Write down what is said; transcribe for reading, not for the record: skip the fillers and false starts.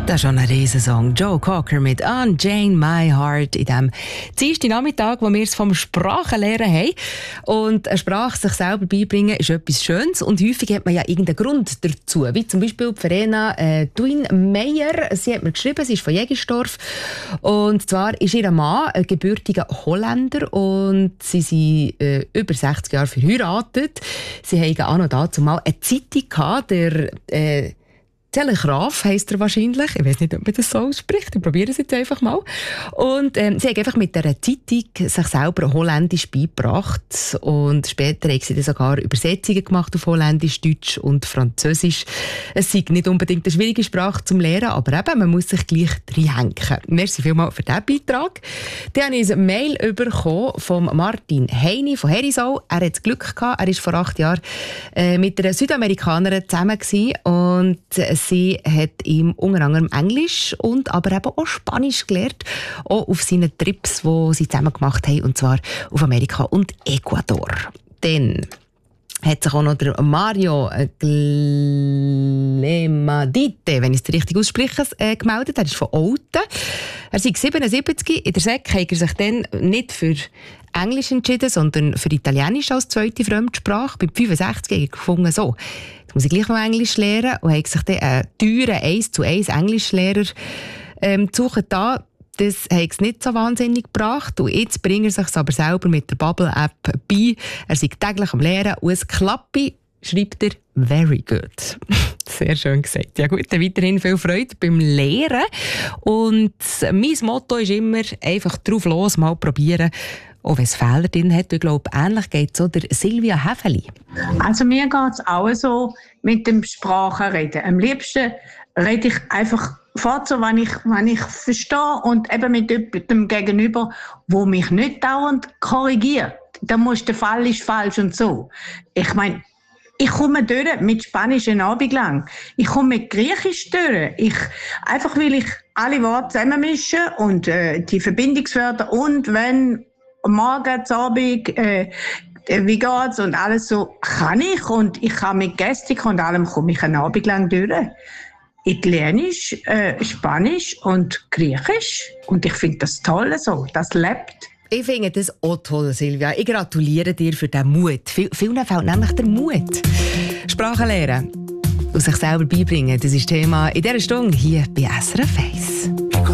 Das ist schon ein Riesensong. Joe Cocker mit Unchain My Heart in dem Dienstag Nachmittag, wo wir es vom Sprachenlernen haben. Und eine Sprache sich selber beibringen ist etwas Schönes und häufig hat man ja irgendeinen Grund dazu. Wie zum Beispiel die Verena Duin Meyer. Sie hat mir geschrieben, sie ist von Jägersdorf. Und zwar ist ihr Mann ein gebürtiger Holländer und sie sind über 60 Jahre verheiratet. Sie haben auch noch dazu mal eine Zeitung gehabt, der Telegraaf heisst er wahrscheinlich. Ich weiß nicht, ob man das so ausspricht. Ich probiere es jetzt einfach mal. Und sie haben einfach mit dieser Zeitung sich selber Holländisch beigebracht. Und später haben sie dann sogar Übersetzungen gemacht auf Holländisch, Deutsch und Französisch. Es ist nicht unbedingt eine schwierige Sprache zum Lernen, aber eben, man muss sich gleich reinhängen. Merci vielmals für diesen Beitrag. Dann habe ich eine Mail bekommen von Martin Heini von Herisau. Er hat das Glück gehabt. Er war vor 8 Jahren mit einer Südamerikanerin zusammen gewesen und sie hat ihm unter anderem Englisch und aber eben auch Spanisch gelernt, auch auf seinen Trips, die sie zusammen gemacht haben, und zwar auf Amerika und Ecuador. Dann hat sich auch noch der Mario Glemadite, wenn ich es richtig ausspreche, gemeldet. Er ist von Olten. Er ist 77. In der Sek hat er sich dann nicht für Englisch entschieden, sondern für Italienisch als zweite Fremdsprache. Bei 65 habe ich gefunden, so, jetzt muss ich gleich noch Englisch lernen, und habe sich dann einen teuren 1:1 Englischlehrer gesucht. Das hat es nicht so wahnsinnig gebracht. Und jetzt bringt er sich aber selber mit der Bubble-App bei. Er ist täglich am Lernen und es klappt, schreibt er, very good. Sehr schön gesagt. Ja gut, dann weiterhin viel Freude beim Lehren. Und mein Motto ist immer, einfach drauf los, mal probieren. Auch wenn es Fehler drin hat. Ich glaube, ähnlich geht es auch der Silvia Häfeli. Also mir geht es auch so mit dem Sprachenreden. Am liebsten rede ich einfach fort so, wenn ich verstehe, und eben mit dem Gegenüber, wo mich nicht dauernd korrigiert. Da muss der Fall ist falsch und so. Ich meine, ich komme durch mit Spanisch einen Abend lang. Ich komme mit Griechisch durch. Einfach weil ich alle Worte zusammenmische und die Verbindungswörter und wenn morgen, Abend, wie geht's und alles so, kann ich, und ich kann mit Gestik und allem komme ich einen Abend lang durch. Italienisch, Spanisch und Griechisch. Und ich finde das toll so, das lebt. Ich finde das auch toll, Silvia. Ich gratuliere dir für den Mut. Vielen fehlt nämlich der Mut. Sprachen lernen und sich selber beibringen, das ist Thema in dieser Stunde hier bei SRF 1.